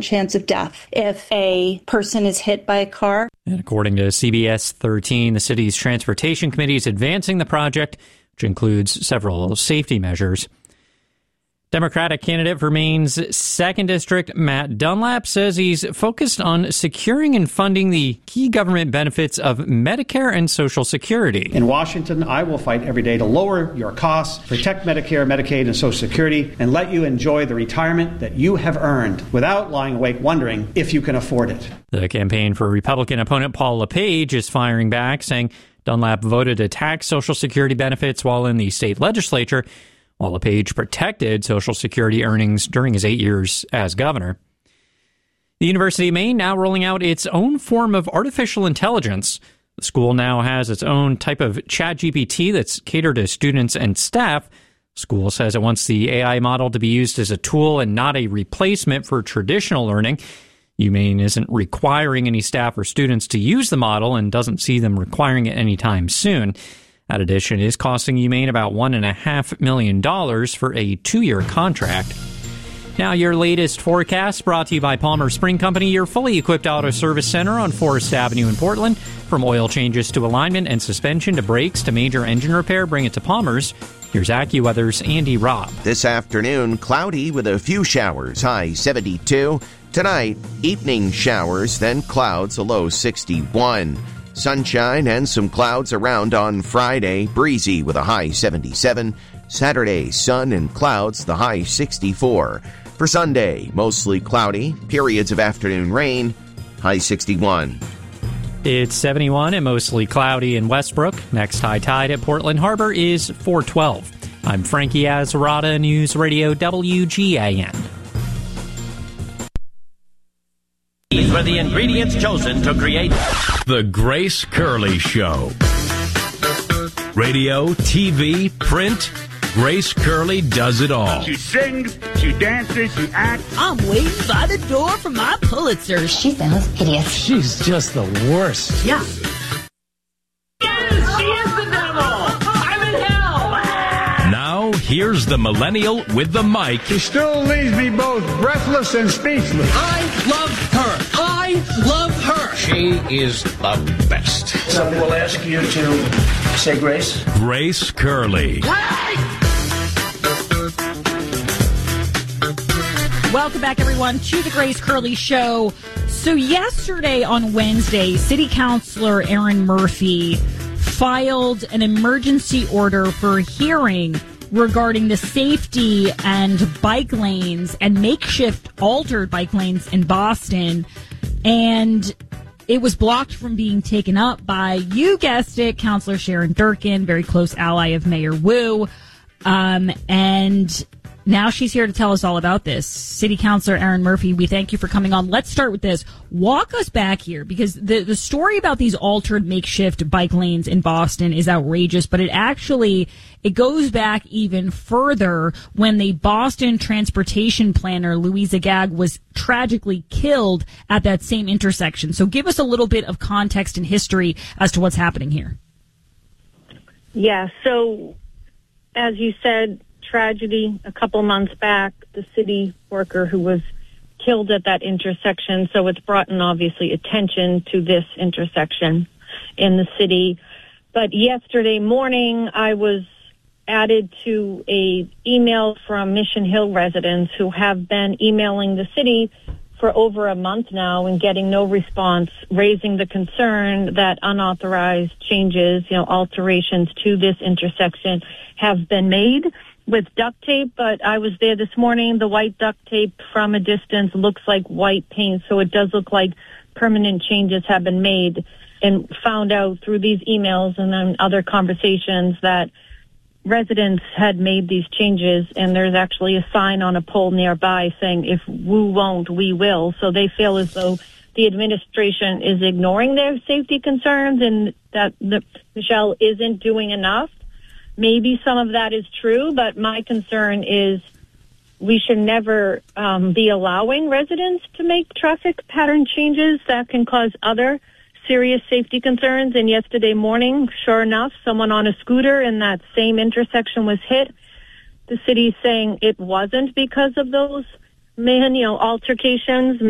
chance of death if a person is hit by a car. And according to CBS 13, the city's transportation committee is advancing the project, which includes several safety measures. Democratic candidate for Maine's 2nd District, Matt Dunlap, says he's focused on securing and funding the key government benefits of Medicare and Social Security. In Washington, I will fight every day to lower your costs, protect Medicare, Medicaid, and Social Security, and let you enjoy the retirement that you have earned without lying awake wondering if you can afford it. The campaign for Republican opponent Paul LePage is firing back, saying Dunlap voted to tax Social Security benefits while in the state legislature, while LePage protected Social Security earnings during his 8 years as governor. The University of Maine now rolling out its own form of artificial intelligence. The school now has its own type of ChatGPT that's catered to students and staff. The school says it wants the AI model to be used as a tool and not a replacement for traditional learning. UMaine isn't requiring any staff or students to use the model and doesn't see them requiring it anytime soon. That addition is costing UMaine about $1.5 million for a 2-year contract. Now, your latest forecast brought to you by Palmer Spring Company, your fully equipped auto service center on Forest Avenue in Portland. From oil changes to alignment and suspension to brakes to major engine repair, bring it to Palmer's. Here's AccuWeather's Andy Robb. This afternoon, cloudy with a few showers, high 72. Tonight, evening showers, then clouds, a low 61. Sunshine and some clouds around on Friday, breezy with a high 77. Saturday, sun and clouds, the high 64. For Sunday, mostly cloudy, periods of afternoon rain, high 61. It's 71 and mostly cloudy in Westbrook. Next high tide at Portland Harbor is 412. I'm Frankie Azarada, News Radio WGAN. These were the ingredients chosen to create The Grace Curley Show. Radio, TV, print, Grace Curley does it all. She sings, she dances, she acts. I'm waiting by the door for my Pulitzer. She sounds hideous. She's just the worst. Yeah. Yes, she is the devil. I'm in hell. Now, here's the millennial with the mic. She still leaves me both breathless and speechless. I love her. I love her. She is the best. Somebody will ask you to say grace. Grace Curley. Welcome back, everyone, to the Grace Curley Show. So yesterday on Wednesday, City Councilor Erin Murphy filed an emergency order for a hearing regarding the safety and bike lanes and makeshift altered bike lanes in Boston. And it was blocked from being taken up by, you guessed it, Councilor Sharon Durkin, very close ally of Mayor Wu. And now she's here to tell us all about this. City Councilor Erin Murphy, we thank you for coming on. Let's start with this. Walk us back here, because the story about these altered makeshift bike lanes in Boston is outrageous, but it goes back even further when the Boston transportation planner, Louisa Gag, was tragically killed at that same intersection. So give us a little bit of context and history as to what's happening here. Yeah, so as you said, tragedy a couple months back, the city worker who was killed at that intersection. So it's brought in, obviously, attention to this intersection in the city. But yesterday morning, I was added to a email from Mission Hill residents who have been emailing the city for over a month now and getting no response, raising the concern that unauthorized changes, alterations to this intersection have been made with duct tape. But I was there this morning. The white duct tape from a distance looks like white paint, so it does look like permanent changes have been made, and found out through these emails and then other conversations that residents had made these changes, and there's actually a sign on a pole nearby saying, if Wu won't, we will. So they feel as though the administration is ignoring their safety concerns and that Michelle isn't doing enough. Maybe some of that is true, but my concern is we should never be allowing residents to make traffic pattern changes that can cause other serious safety concerns. And yesterday morning, sure enough, someone on a scooter in that same intersection was hit. The city's saying it wasn't because of those altercations.